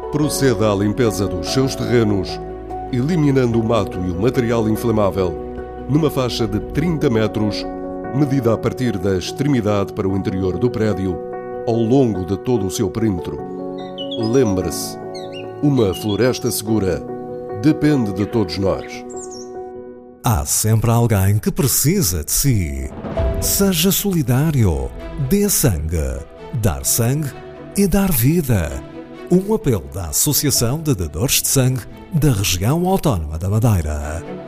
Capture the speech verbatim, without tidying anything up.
Proceda à limpeza dos seus terrenos, eliminando o mato e o material inflamável, numa faixa de trinta metros, medida a partir da extremidade para o interior do prédio, ao longo de todo o seu perímetro. Lembre-se, uma floresta segura depende de todos nós. Há sempre alguém que precisa de si. Seja solidário. Dê sangue. Dar sangue é dar vida. Um apelo da Associação de Dadores de Sangue da Região Autónoma da Madeira.